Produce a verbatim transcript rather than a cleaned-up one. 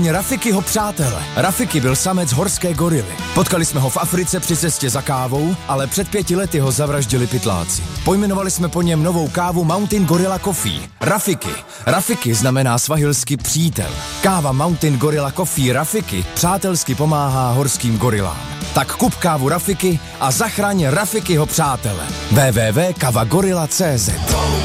Rafikyho přátele. Rafiky byl samec horské gorily. Potkali jsme ho v Africe při cestě za kávou, ale před pěti lety ho zavraždili pytláci. Pojmenovali jsme po něm novou kávu Mountain Gorilla Coffee. Rafiky. Rafiky znamená svahilsky přítel. Káva Mountain Gorilla Coffee Rafiky přátelsky pomáhá horským gorilám. Tak kup kávu Rafiky a zachraň Rafikyho přátele. w w w tečka kavagorilla tečka cé zet